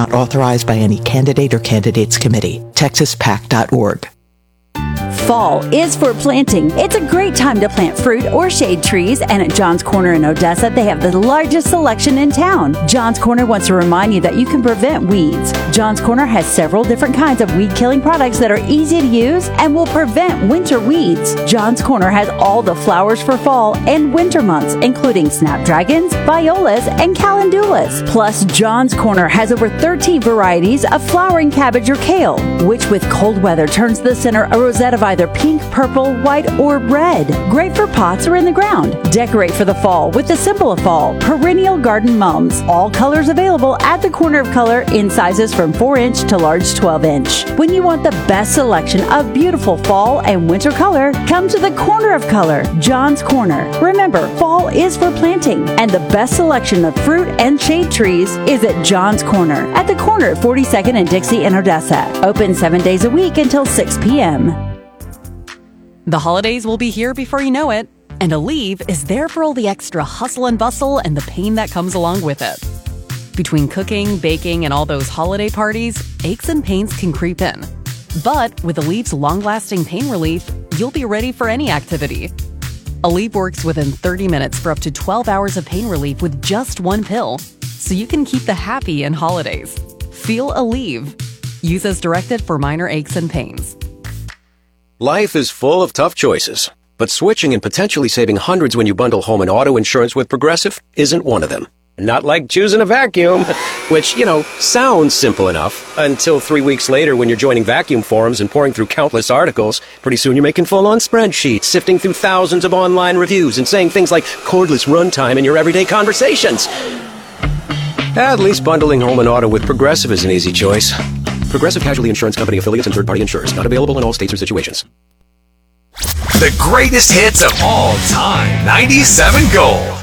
not authorized by any candidate or candidates committee. TexasPAC.org. Fall is for planting. It's a great time to plant fruit or shade trees, and at John's Corner in Odessa, they have the largest selection in town. John's Corner wants to remind you that you can prevent weeds. John's Corner has several different kinds of weed-killing products that are easy to use and will prevent winter weeds. John's Corner has all the flowers for fall and winter months, including snapdragons, violas, and calendulas. Plus, John's Corner has over 13 varieties of flowering cabbage or kale, which with cold weather turns the center a rosette of either pink, purple, white, or red. Great for pots or in the ground. Decorate for the fall with the Simple of Fall perennial garden mums. All colors available at the Corner of Color in sizes from 4-inch to large 12-inch. When you want the best selection of beautiful fall and winter color, come to the Corner of Color, John's Corner. Remember, fall is for planting, and the best selection of fruit and shade trees is at John's Corner at the corner of 42nd and Dixie in Odessa. Open 7 days a week until 6 p.m. The holidays will be here before you know it, and Aleve is there for all the extra hustle and bustle and the pain that comes along with it. Between cooking, baking, and all those holiday parties, aches and pains can creep in. But with Aleve's long-lasting pain relief, you'll be ready for any activity. Aleve works within 30 minutes for up to 12 hours of pain relief with just one pill, so you can keep the happy in holidays. Feel Aleve. Use as directed for minor aches and pains. Life is full of tough choices, but switching and potentially saving hundreds when you bundle home and auto insurance with Progressive isn't one of them. Not like choosing a vacuum, which, sounds simple enough until 3 weeks later when you're joining vacuum forums and pouring through countless articles. Pretty soon you're making full-on spreadsheets, sifting through thousands of online reviews and saying things like cordless runtime in your everyday conversations. At least bundling home and auto with Progressive is an easy choice. Progressive Casualty Insurance Company affiliates and third-party insurers. Not available in all states or situations. The greatest hits of all time. 97 Gold.